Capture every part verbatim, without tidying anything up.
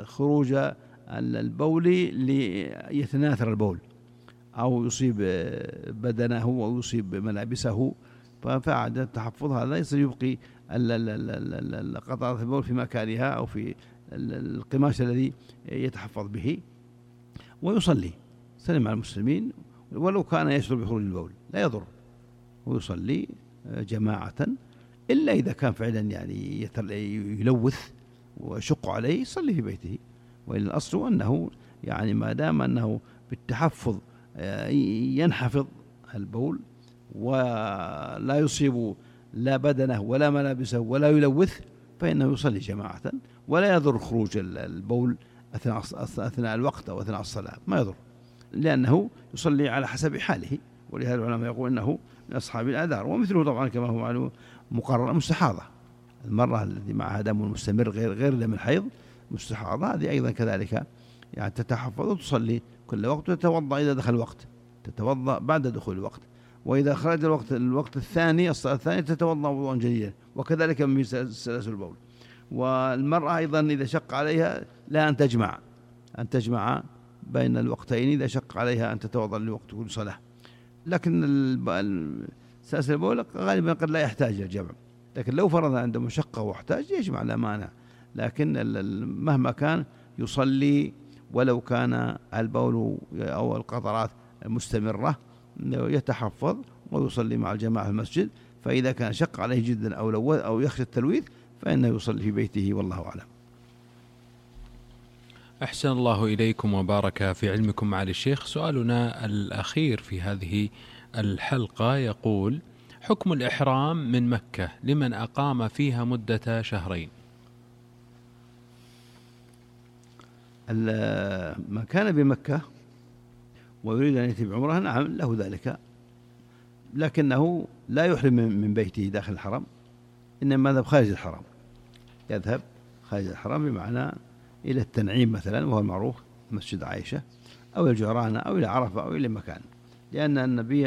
خروج البول ليتناثر البول أو يصيب بدنه أو يصيب ملابسه، فعاد التحفظ هذا يصير يبقي قطرات البول في مكانها أو في القماش الذي يتحفظ به، ويصلي سلم على المسلمين ولو كان يشعر بخروج البول لا يضر، ويصلي جماعة، إلا إذا كان فعلا يعني يلوث ويشق عليه يصلي في بيته. وإن الأصل أنه يعني ما دام أنه بالتحفظ ينحفظ البول ولا يصيب لا بدنه ولا ملابسه ولا يلوث، فإنه يصلي جماعة ولا يضر خروج البول أثناء أثناء الوقت أو أثناء الصلاة، ما يضر، لأنه يصلي على حسب حاله. ولهذا العلماء يقول أنه من أصحاب الأعذار. ومثله طبعا كما هو معلوم مقرر مستحاضة، المرأة التي معها دم مستمر غير غير دم الحيض مستحاضة، هذه أيضا كذلك يعني تتحفظ وتصلي كل وقت، وتتوضأ إذا دخل الوقت، تتوضأ بعد دخول الوقت، وإذا خرج الوقت الوقت الثاني الصلاة الثانية تتوضأ وضوءا جديدا، وكذلك من سلاسل البول. والمرأة أيضا إذا شق عليها لا أن تجمع أن تجمع بين الوقتين إذا شق عليها أن تتوضأ لوقت كل صلاة، لكن سلاسل البول غالبا قد لا يحتاج الجمع، لكن لو فرض عنده مشقة واحتاج يجمع لا مانع، لكن مهما كان يصلي ولو كان البول أو القطرات مستمرة يتحفظ ويصلي مع الجماعة في المسجد. فإذا كان شق عليه جدا أو لو أو يخشى التلويث فإنه يصلي في بيته، والله أعلم. أحسن الله إليكم وبارك في علمكم معالي الشيخ. سؤالنا الأخير في هذه الحلقة يقول: حكم الإحرام من مكة لمن أقام فيها مدة شهرين؟ من كان بمكة ويريد أن يأتي بعمرة نعم له ذلك، لكنه لا يحرم من بيته داخل الحرم، إنما يذهب خارج الحرم، يذهب خارج الحرم بمعنى إلى التنعيم مثلا وهو المعروف مسجد عائشة، أو الجعرانة أو إلى عرفة أو إلى مكان، لأن النبي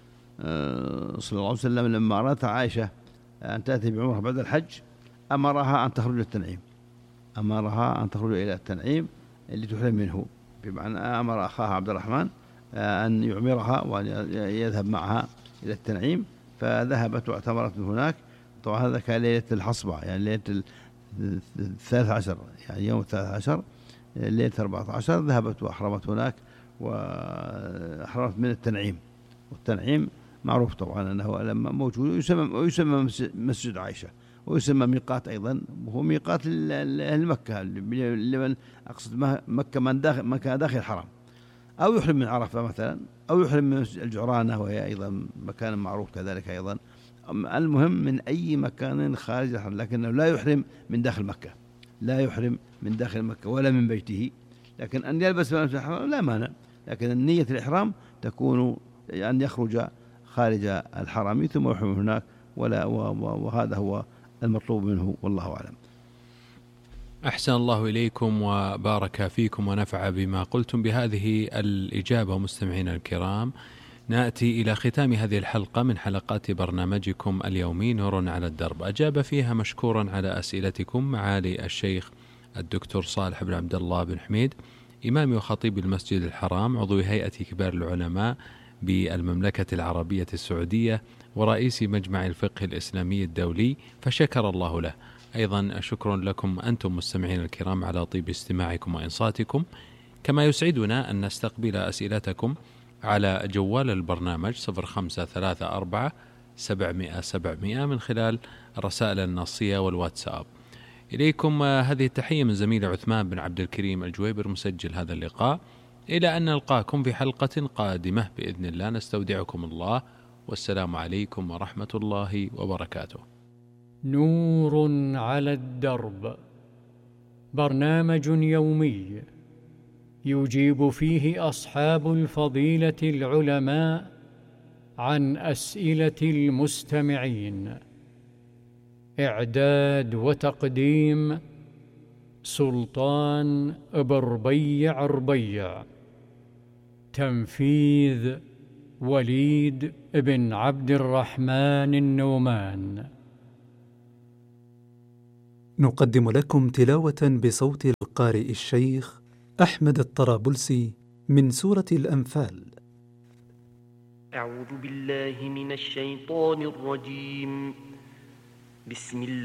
صلى الله عليه وسلم لما أرادت عائشة أن تأتي بعمرة بعد الحج أمرها أن تخرج التنعيم أمرها أن تخرج إلى التنعيم اللي تحرم منه، بمعنى أمر أخاها عبد الرحمن أن يعمرها وأن يذهب معها إلى التنعيم، فذهبت واعتمرت من هناك. طبعا هذا كان ليلة الحصبة، يعني ليلة الثالث عشر، يعني يوم الثالث عشر ليلة أربعة عشر ذهبت وأحرمت هناك وأحرمت من التنعيم. والتنعيم معروف طبعا أنه لما موجود ويسمى, ويسمى مسجد عائشة، ويسمى ميقات أيضا، وهو ميقات أهل مكة، لمن أقصد مكة من داخل مكان داخل الحرم، أو يحرم من عرفة مثلا، أو يحرم من الجعرانة وهي أيضا مكان معروف كذلك أيضا. المهم من أي مكان خارج الحرم، لكنه لا يحرم من داخل مكة، لا يحرم من داخل مكة ولا من بيته، لكن أن يلبس ملابس الإحرام لا مانع، لكن النية الإحرام تكون أن يخرج خارج الحرم ثم يحرم هناك، ولا وهذا هو المطلوب منه، والله أعلم. أحسن الله إليكم وبارك فيكم ونفع بما قلتم. بهذه الإجابة مستمعينا الكرام نأتي إلى ختام هذه الحلقة من حلقات برنامجكم اليومي نور على الدرب. أجاب فيها مشكورا على أسئلتكم معالي الشيخ الدكتور صالح بن عبد الله بن حميد، إمام وخطيب المسجد الحرام، عضو هيئة كبار العلماء بالمملكة العربية السعودية ورئيس مجمع الفقه الإسلامي الدولي، فشكر الله له. أيضا شكر لكم أنتم مستمعين الكرام على طيب استماعكم وإنصاتكم، كما يسعدنا أن نستقبل أسئلتكم على جوال البرنامج صفر خمسة ثلاثة أربعة سبعمائة سبعمائة من خلال الرسائل النصية والواتساب. إليكم هذه التحية من زميل عثمان بن عبد الكريم الجويبر مسجل هذا اللقاء، إلى أن نلقاكم في حلقة قادمة بإذن الله. نستودعكم الله، والسلام عليكم ورحمة الله وبركاته. نور على الدرب، برنامج يومي يجيب فيه أصحاب الفضيلة العلماء عن أسئلة المستمعين. إعداد وتقديم سلطان بربيع ربيع. تنفيذ وليد بن عبد الرحمن النومان. نقدم لكم تلاوة بصوت القارئ الشيخ أحمد الطرابلسي من سورة الأنفال. أعوذ بالله من الشيطان الرجيم. بسم الله